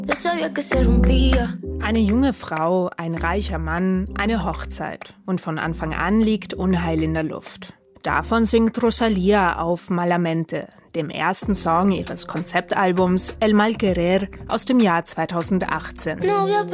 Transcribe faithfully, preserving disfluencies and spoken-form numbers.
Eine junge Frau, ein reicher Mann, eine Hochzeit. Und von Anfang an liegt Unheil in der Luft. Davon singt Rosalía auf Malamente, dem ersten Song ihres Konzeptalbums El Mal Querer aus dem Jahr zweitausendachtzehn.